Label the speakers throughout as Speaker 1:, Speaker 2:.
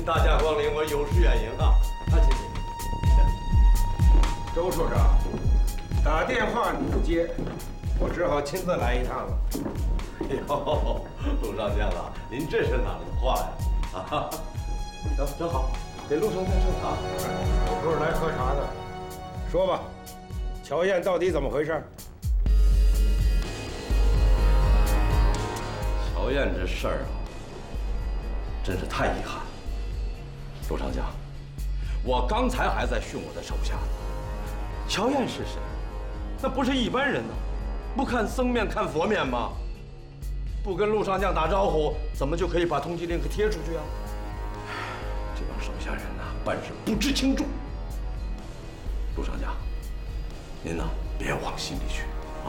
Speaker 1: 大驾光临，我有失远迎啊！啊，请。
Speaker 2: 周处长，打电话你不接，我只好亲自来一趟了。
Speaker 1: 哟，陆上将啊，您这是哪来的话呀？啊，正好给陆上将上茶。
Speaker 2: 我不是来喝茶的。说吧，乔燕到底怎么回事？
Speaker 1: 乔燕这事儿啊，真是太遗憾了。陆上将，我刚才还在训我的手下呢。乔燕是谁？那不是一般人呐，不看僧面看佛面吗？不跟陆上将打招呼，怎么就可以把通缉令给贴出去啊？这帮手下人呐，办事不知轻重。陆上将，您呐别往心里去啊。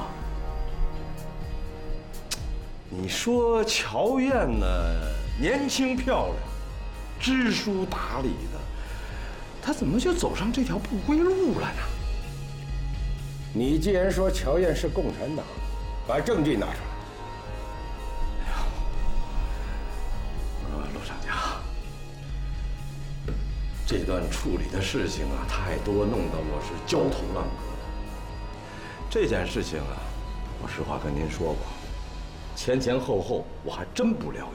Speaker 1: 你说乔燕呢，年轻漂亮，知书达理的，她怎么就走上这条不归路了呢？
Speaker 2: 你既然说乔燕是共产党，把证据拿出来。
Speaker 1: 哎呀，陆上将，这段处理的事情啊太多，弄得我是焦头烂额的。这件事情啊，我实话跟您说过，前前后后我还真不了